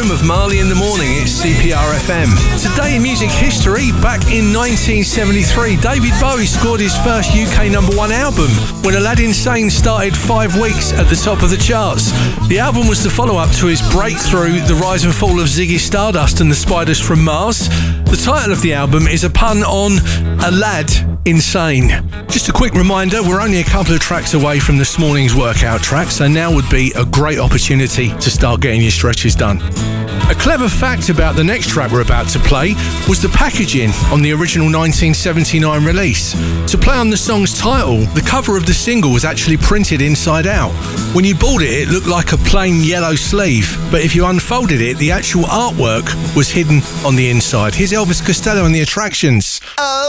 Rhythm of Marley in the Morning. It's CPR FM. Today in music history, back in 1973, David Bowie scored his first UK #1 album when Aladdin Sane started 5 weeks at the top of the charts. The album was the follow-up to his breakthrough, The Rise and Fall of Ziggy Stardust and the Spiders from Mars. The title of the album is a pun on Aladdin Insane. Just a quick reminder, we're only a couple of tracks away from this morning's workout track, so now would be a great opportunity to start getting your stretches done. A clever fact about the next track we're about to play was the packaging on the original 1979 release. To play on the song's title, the cover of the single was actually printed inside out. When you bought it, it looked like a plain yellow sleeve, but if you unfolded it, the actual artwork was hidden on the inside. Here's Elvis Costello and the Attractions.